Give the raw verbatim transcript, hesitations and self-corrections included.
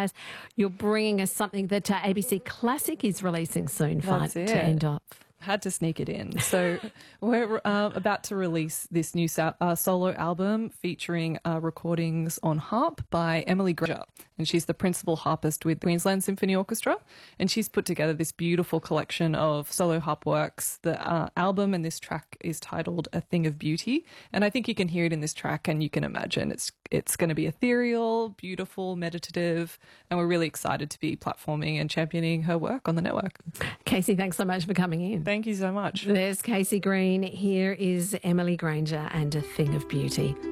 jazz. You're bringing us something that uh, A B C Classic is releasing soon. That's Fun it. to end off. Had to sneak it in. So we're uh, about to release this new so- uh, solo album featuring uh, recordings on harp by Emily Granger. And she's the principal harpist with Queensland Symphony Orchestra. And she's put together this beautiful collection of solo harp works. The uh, album and this track is titled A Thing of Beauty. And I think you can hear it in this track and you can imagine it's it's going to be ethereal, beautiful, meditative. And we're really excited to be platforming and championing her work on the network. Casey, thanks so much for coming in. Thank you so much. There's Casey Green. Here is Emily Granger and A Thing of Beauty.